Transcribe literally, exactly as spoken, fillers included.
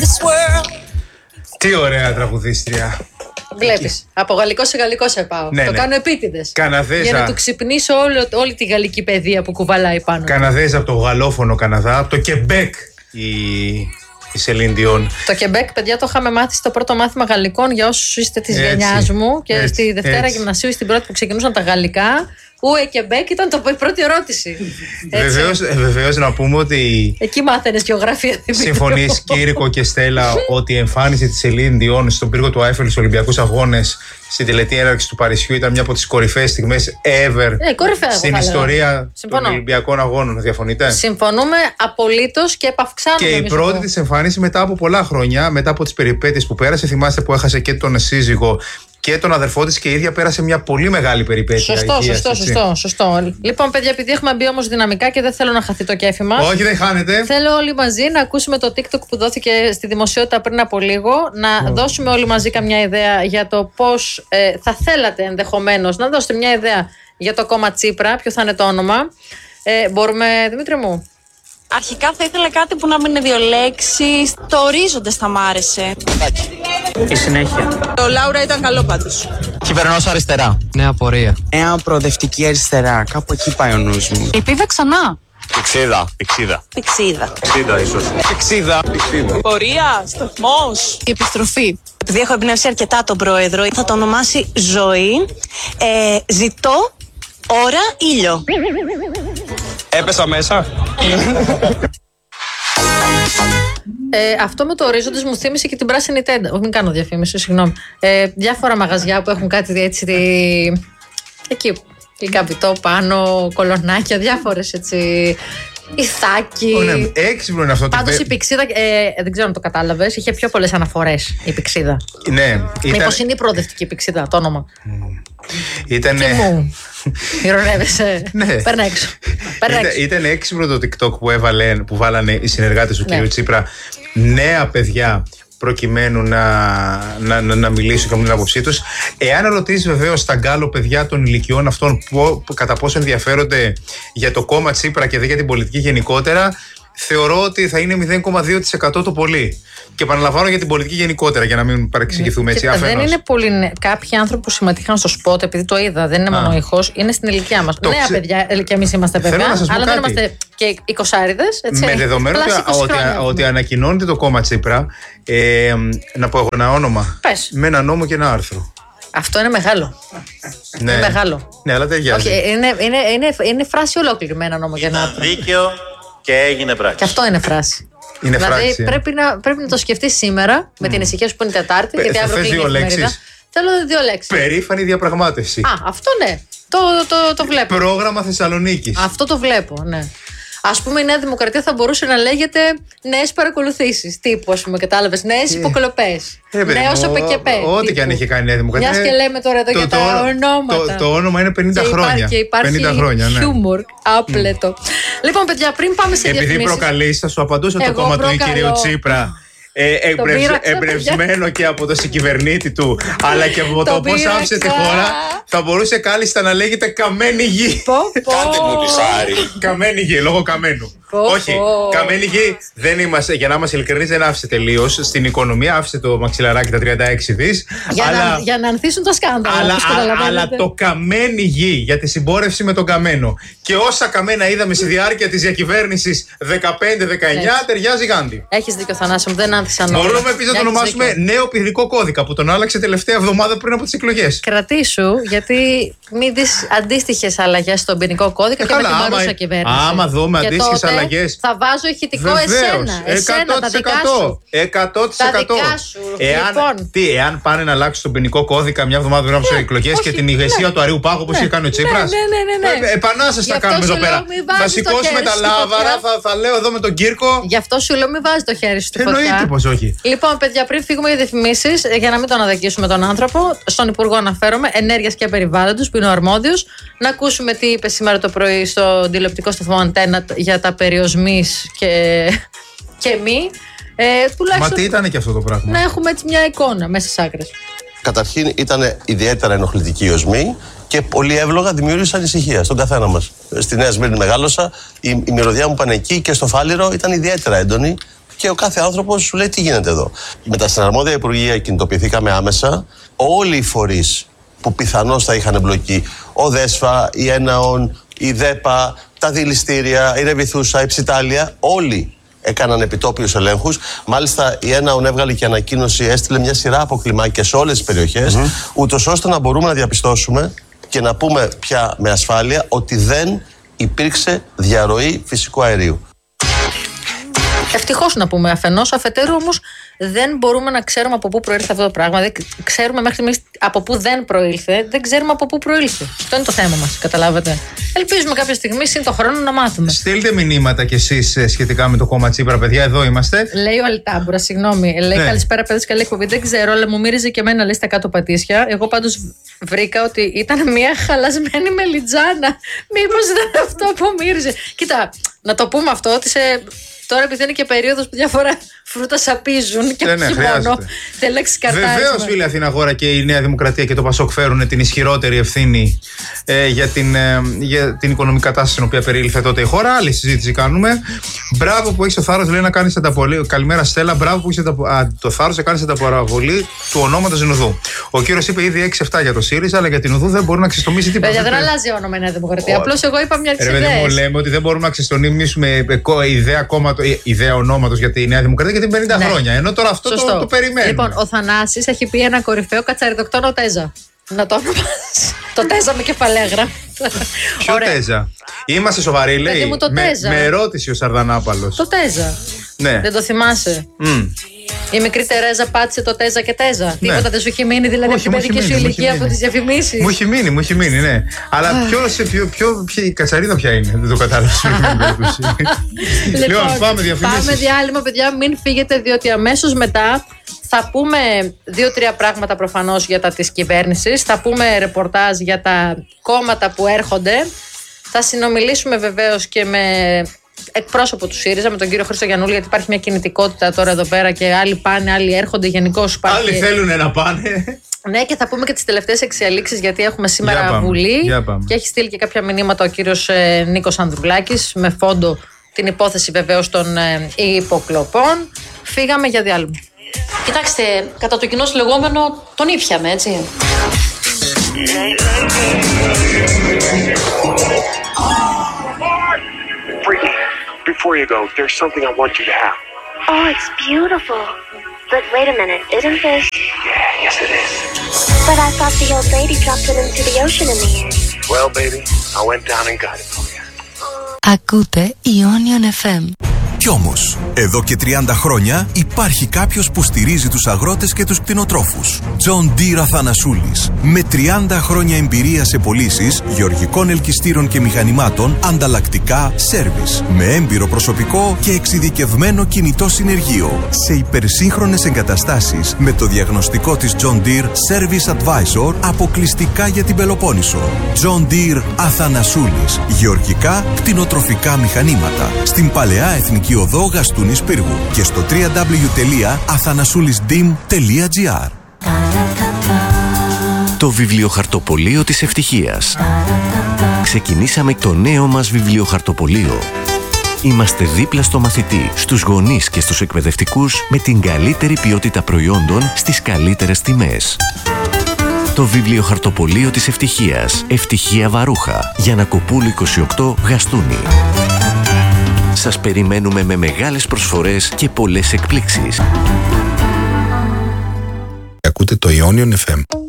Τι ωραία τραγουδίστρια. Βλέπεις, από γαλλικό σε γαλλικό σε πάω. Ναι, το ναι. κάνω επίτηδες. Καναδέζα. Για να του ξυπνήσω όλο, όλη τη γαλλική παιδεία που κουβαλάει πάνω. Καναδέζα από το γαλλόφωνο Καναδά, από το Κεμπέκ η, η Σελίν Διόν. Το Κεμπέκ, παιδιά, το είχαμε μάθει στο πρώτο μάθημα γαλλικών για όσους είστε της Έτσι, γενιάς μου. Και έτσι, στη Δευτέρα έτσι. Γυμνασίου, στην πρώτη που ξεκινούσαν τα γαλλικά. Ουε Κεμπέκ ήταν το, η πρώτη ερώτηση. Βεβαίως, βεβαίως να πούμε ότι Εκεί μάθαινες γεωγραφία. συμφωνείς Κήρυκο και Στέλλα ότι η εμφάνιση της Σελίν Διόν στον πύργο του Άιφελ στους Ολυμπιακούς Αγώνες στην τελετή έναρξη του Παρισιού ήταν μια από τις κορυφαίες στιγμές ever Ε, κορυφαία, στην εγώ θα ιστορία λέγα. Συμφωνώ. των Ολυμπιακών Αγώνων. Διαφωνείτε? Συμφωνούμε απολύτως και επαυξάνουμε. Και η εμείς πρώτη εδώ. της εμφάνιση μετά από πολλά χρόνια, μετά από τις περιπέτειες που πέρασε, θυμάστε που έχασε και τον σύζυγο και τον αδερφό της και η ίδια πέρασε μια πολύ μεγάλη περιπέτεια. Σωστό, υγείας, σωστό, έτσι. σωστό, σωστό. Λοιπόν, παιδιά, επειδή έχουμε μπει όμως δυναμικά και δεν θέλω να χαθεί το κέφι μας. Όχι, δεν χάνετε. Θέλω όλοι μαζί να ακούσουμε το TikTok που δόθηκε στη δημοσιότητα πριν από λίγο. Να δώσουμε όλοι μαζί καμιά ιδέα για το πώς ε, θα θέλατε ενδεχομένως να δώσετε μια ιδέα για το κόμμα Τσίπρα, ποιο θα είναι το όνομα. Ε, μπορούμε, Δημήτρη μου. Αρχικά θα ήθελα κάτι που να μην είναι δύο λέξεις. Το ορίζοντας θα μ' άρεσε. Η συνέχεια. Το Λάουρα ήταν καλό πάντως. Κυβερνός αριστερά. Νέα πορεία. Νέα προοδευτική αριστερά. Κάπου εκεί πάει ο νους μου. Ελπίδα ξανά. Πηξίδα. Πηξίδα. Πηξίδα. Πηξίδα ίσως. Πηξίδα. Πορεία, σταθμός. Η επιστροφή. Επειδή έχω εμπνεύσει αρκετά τον πρόεδρο, θα το ονομάσει Ζωή. Ε, ζητώ ώρα ήλιο. Έπεσα μέσα. Ε, αυτό με το ορίζοντες μου θύμισε και την πράσινη τέντα. Όχι, μην κάνω διαφήμιση, συγγνώμη. Ε, διάφορα μαγαζιά που έχουν κάτι έτσι. Τη... Εκεί. Λικαβιτό πάνω, κολονάκια, διάφορες έτσι. Ιθάκι. Oh, ναι, έξυπνο είναι αυτό. Πάντως το... η Πηξίδα, ε, δεν ξέρω αν το κατάλαβες, είχε πιο πολλές αναφορές η Πηξίδα. Ναι, ήταν... Μήπως είναι η προοδευτική Πηξίδα το όνομα. Ήτανε... Τι μου, ηρωνεύεσαι. Ναι. Παίρνε έξω. Παίρνε Ήταν, έξω. ήταν έξυπνο το TikTok που, έβαλε, που βάλανε οι συνεργάτες του Ναι. κ. Τσίπρα, νέα παιδιά προκειμένου να, να, να, να μιλήσουν και να την άποψή τους. Εάν ρωτήσεις βεβαίως τα γκάλο παιδιά των ηλικιών αυτών που, που, κατά πόσο ενδιαφέρονται για το κόμμα Τσίπρα και δεν για την πολιτική γενικότερα, θεωρώ ότι θα είναι μηδέν κόμμα δύο τοις εκατό το πολύ. Και επαναλαμβάνω για την πολιτική γενικότερα, για να μην παρεξηγηθούμε έτσι. Κοίτα, δεν αφενός. είναι πολύ. νε- Κάποιοι άνθρωποι που συμμετείχαν στο σποτ, επειδή το είδα, δεν είναι μόνο ήχος, είναι στην ηλικία μας. Το Νέα ξε- παιδιά, ε, και εμείς είμαστε Θέλω παιδιά, να σας πω αλλά δεν κάτι. είμαστε και εικοσάριδες. Έτσι. Με δεδομένο Πλάς ότι, είκοσι ότι, χρόνια έχουμε. ότι ανακοινώνεται το κόμμα Τσίπρα, ε, να πω εγώ ένα όνομα. Πες. Με ένα νόμο και ένα άρθρο. Αυτό είναι μεγάλο. Ναι. Είναι μεγάλο. Ναι, αλλά ταιριάζει. Όχι, είναι, είναι, είναι, είναι φράση ολόκληρη με ένα νόμο για να. Δίκαιο και έγινε πράξη. Και αυτό είναι φράση. Είναι δηλαδή φράση, ε. πρέπει, να, πρέπει να το σκεφτεί σήμερα με την ησυχία σου που είναι Τετάρτη. Πε- γιατί θα αύριο θες κλείνει η δύο εφημερίδα. λέξεις? Θέλω δύο λέξεις. Περήφανη διαπραγμάτευση. Α, αυτό ναι. Το, το, το βλέπω. Πρόγραμμα Θεσσαλονίκης. Αυτό το βλέπω, ναι. Ας πούμε, η Νέα Δημοκρατία θα μπορούσε να λέγεται νέες παρακολουθήσεις. Τύπου, ας πούμε, κατάλαβες. Νέες υποκλοπές. Ε, παιδί Νέος μου, ΟΠΕΚΕΠΕ. ό,τι και αν έχει κάνει η Νέα Δημοκρατία. Μιας και λέμε τώρα εδώ Το- για το- τα ονόματα. Το, το όνομα είναι πενήντα Και χρόνια. Υπάρχει, και υπάρχει πενήντα χρόνια, ναι. χιούμορ άπλετο. Λοιπόν, παιδιά, πριν πάμε σε Επειδή διαφημίσεις. προκαλείς, θα σου απαντούσα το Εγώ κόμμα του προκαλώ. κυρίου Τσίπρα. Ε, εμπνευς- πείραξα, εμπνευσμένο και από το συγκυβερνήτη του, αλλά και από το Το πώς άφησε τη πείραξα. χώρα, θα μπορούσε κάλλιστα να λέγεται Καμένη Γη. Πω, πω. Καμένη Γη, λόγω καμένου. Πω, Όχι, πω. Καμένη Γη δεν είμαστε, για να είμαστε ειλικρινείς, δεν άφησε τελείως. Στην οικονομία άφησε το μαξιλαράκι τα τριάντα έξι δις. Για, αλλά, να, για να ανθίσουν τα σκάνδαλα. αλλά, όπως α- καταλαβαίνετε. αλλά το Καμένη Γη για τη συμπόρευση με τον καμένο. Και όσα καμένα είδαμε στη διάρκεια της διακυβέρνησης δεκαπέντε δεκαεννιά, Έτσι. ταιριάζει Γάντι. Έχεις δίκιο, Θανάση μου, δεν άνθησαν όλα. Μπορούμε επίσης να το Έχεις ονομάσουμε δίκιο. νέο πυρηνικό κώδικα που τον άλλαξε τελευταία εβδομάδα πριν από τις εκλογές. Κρατήσου, γιατί μην δεις αντίστοιχες αλλαγές στον ποινικό κώδικα Ε, και με καλά, την άμα- παρούσα κυβέρνηση. άμα δούμε Και αντίστοιχες τότε αλλαγές. Θα βάζω ηχητικό Βεβαίως, εσένα. Εσένα, τα δικά σου. εκατό τοις εκατό. Τα δικά σου. Εάν, Λοιπόν. τι, εάν πάνε να αλλάξουν τον ποινικό κώδικα μια εβδομάδα πριν από τις εκλογές όχι, και την ηγεσία ναι. του Αριού Πάγου όπως Ναι. είχε κάνει ο Τσίπρας. Ναι, ναι, ναι, ναι, ναι. Ε, Επανάσταση Γι' θα αυτό κάνουμε σου εδώ λέω, πέρα. μην Θα βάζεις το σηκώσουμε χέρι τα στη λάβαρα, φωτιά. θα, θα λέω εδώ με τον Κύρκο. Γι' αυτό σου λέω, μην βάζει το χέρι σου στη φωτιά. Εννοείται πως όχι. Λοιπόν, παιδιά, πριν φύγουμε για διαφημίσεις, για να μην τον αδικήσουμε τον άνθρωπο, στον Υπουργό αναφέρομαι, Ενέργειας και Περιβάλλοντος, που είναι ο αρμόδιος, να ακούσουμε τι είπε σήμερα το πρωί στο τηλεοπτικό σταθμό Αντένα για τα περιοσμής και, και μη. Ε, Μα τουλάχιστον τι ήταν και αυτό το πράγμα. να έχουμε έτσι μια εικόνα μέσα στις άκρες. Καταρχήν ήταν ιδιαίτερα ενοχλητική η οσμή και πολύ εύλογα δημιούργησε ανησυχία στον καθένα μας. Στη Νέα Σμύρνη μεγάλωσα, η, η μυρωδιά μου πανεκκή και στο Φάληρο ήταν ιδιαίτερα έντονη. και ο κάθε άνθρωπος σου λέει τι γίνεται εδώ. Με τα συναρμόδια υπουργεία κινητοποιηθήκαμε άμεσα. Όλοι οι φορείς που πιθανώς θα είχαν εμπλοκή, ο ΔΕΣΦΑ, η ΕΝΑΟΝ, η ΔΕΠΑ, τα δηληστήρια, η Ρεβιθούσα, η Ψιτάλια, όλοι έκαναν επιτόπιους ελέγχους. Μάλιστα η ΕΝΑΟΝ έβγαλε και ανακοίνωση, έστειλε μια σειρά από κλιμάκια σε όλες τις περιοχές, mm-hmm. ούτως ώστε να μπορούμε να διαπιστώσουμε και να πούμε πια με ασφάλεια ότι δεν υπήρξε διαρροή φυσικού αερίου. Ευτυχώς να πούμε αφενός, αφετέρου όμως δεν μπορούμε να ξέρουμε από πού προήλθε αυτό το πράγμα. Δεν ξέρουμε μέχρι στιγμής από πού δεν προήλθε, δεν ξέρουμε από πού προήλθε. Αυτό είναι το θέμα μας, καταλάβατε. Ελπίζουμε κάποια στιγμή, συν το χρόνο, να μάθουμε. Στείλτε μηνύματα κι εσείς σχετικά με το κόμμα Τσίπρα, παιδιά. Εδώ είμαστε. Λέει ο Αλτάμπουρα, συγγνώμη. Λέει ναι. Καλησπέρα, παιδες, καλή εκπομπή. Δεν ξέρω, αλλά μου μύριζε και εμένα, λέει, στα κάτω πατήσια. Εγώ πάντως βρήκα ότι ήταν μια χαλασμένη μελιτζάνα. Μήπως ήταν αυτό που μύριζε. Κοίτα, να το πούμε αυτό, ότι σε. Τώρα, επειδή είναι και περίοδος που διάφορα φρούτα σαπίζουν και δεν όχι μόνο τελέξεις καρτάρισμα. Βεβαίως, φίλε, Αθήνα Χώρα και η Νέα Δημοκρατία και το Πασόκ φέρουν την ισχυρότερη ευθύνη ε, για, την, ε, για την οικονομική κατάσταση στην οποία περιήλθε τότε η χώρα. Άλλη συζήτηση κάνουμε. Μπράβο που έχεις το θάρρος, λέει, να κάνεις ανταπολή. Καλημέρα, Στέλλα. Μπράβο που έχεις το θάρρος να κάνεις ανταπαραβολή του ονόματος Ινουδού. Ο κύριος είπε ήδη έξι επτά για το ΣΥΡΙΖΑ, αλλά για την Ινουδού δεν μπορεί να ξεστομίσει τίποτα. Παιδιά, δεν αλλάζει όνομα η Νέα Δημοκρατία. Απλώς εγώ είπα μια της ιδέες. Ρε, λέμε ότι δεν μπορούμε να ξεστομίσουμε ιδέα κόμματο. Ιδέα ονόματος για τη Νέα Δημοκρατία για την πενήντα ναι. χρόνια. Ενώ τώρα αυτό το, το περιμένουμε. Λοιπόν, ο Θανάσης έχει πει ένα κορυφαίο κατσαριδοκτόνο Τέζα. Να το ονομάσει. Το Τέζα με κεφαλαίγρα. Ποιο Τέζα? Είμαστε σοβαροί, λέει. Μου, το με, τέζα. με ερώτηση ο Σαρδανάπαλος. Το Τέζα. Ναι. Δεν το θυμάσαι? Mm. Η μικρή Τερέζα πάτησε το Τέζα και Τέζα. Ναι. Τίποτα δεν σου έχει μείνει, δηλαδή, από την παιδική σου ηλικία, από τις διαφημίσεις? Μου έχει μείνει, μου έχει μείνει, ναι. Αλλά ποιο, ποιο, ποιο, ποιο, η κατσαρίδα ποια είναι? Δεν το κατάλαβα. Λοιπόν, πάμε διαφημίσεις. Πάμε διάλειμμα, παιδιά, μην φύγετε, διότι αμέσως μετά θα πούμε δύο-τρία πράγματα προφανώς για τα της κυβέρνησης. Θα πούμε ρεπορτάζ για τα κόμματα που έρχονται. Θα συνομιλήσουμε βεβαίως και με εκπρόσωπο του ΣΥΡΙΖΑ, με τον κύριο Χρήστο Γιαννούλη, γιατί υπάρχει μια κινητικότητα τώρα εδώ πέρα και άλλοι πάνε, άλλοι έρχονται. Γενικώς υπάρχει. Άλλοι θέλουν να πάνε. Ναι, και θα πούμε και τις τελευταίες εξελίξεις, γιατί έχουμε σήμερα πάμε, Βουλή και έχει στείλει και κάποια μηνύματα ο κύριος ε, Νίκος Ανδρουλάκης με φόντο την υπόθεση βεβαίως των ε, υποκλοπών. Φύγαμε για διάλειμμα. Κοιτάξτε, κατά το κοινό λεγόμενο τον ήπιαμε, έτσι. Brittany, before you go, there's something I want you to have. Oh, it's beautiful. But wait a minute, isn't this? Yeah, yes it is. But I thought the old lady dropped it into the ocean in the end. Well, baby, I went down and got it for you. Ακούτε Ionian εφ εμ. Κι όμως, εδώ και τριάντα χρόνια υπάρχει κάποιος που στηρίζει τους αγρότες και τους κτηνοτρόφους. John Deere Αθανασούλης. Με τριάντα χρόνια εμπειρία σε πωλήσεις γεωργικών ελκυστήρων και μηχανημάτων, ανταλλακτικά, σέρβις. Με έμπειρο προσωπικό και εξειδικευμένο κινητό συνεργείο. Σε υπερσύγχρονες εγκαταστάσεις με το διαγνωστικό της John Deere Service Advisor αποκλειστικά για την Πελοπόννησο. John Deere Αθανασούλης. Γεωργικά, κτηνοτροφικά μηχανήματα. Στην Παλαιά Εθνική Οδό Γαστούνης Πύργου και στο double-u double-u double-u τελεία αθανασούλισdim τελεία gr. Το βιβλιοχαρτοπωλείο της ευτυχίας. Ξεκινήσαμε το νέο μας βιβλιοχαρτοπωλείο. Είμαστε δίπλα στο μαθητή, στους γονείς και στους εκπαιδευτικούς με την καλύτερη ποιότητα προϊόντων στις καλύτερες τιμές. Το βιβλιοχαρτοπωλείο της ευτυχίας. Ευτυχία Βαρούχα. Γιαννακοπούλου είκοσι οκτώ, Γαστούνη. Σας περιμένουμε με μεγάλες προσφορές και πολλές εκπλήξεις. Ακούτε το Ionian εφ εμ.